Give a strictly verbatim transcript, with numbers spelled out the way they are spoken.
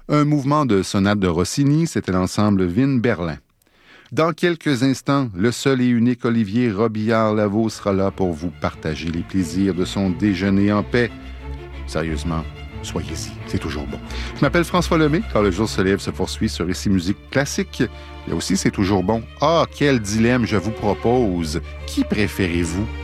Un mouvement de sonate de Rossini, c'était l'ensemble Vin Berlin. Dans quelques instants, le seul et unique Olivier Robillard-Lavaux sera là pour vous partager les plaisirs de son déjeuner en paix. Sérieusement, soyez-y, c'est toujours bon. Je m'appelle François Lemay, quand le jour se lève se poursuit sur Ici Musique Classique. Là aussi, c'est toujours bon. Ah, quel dilemme je vous propose. Qui préférez-vous?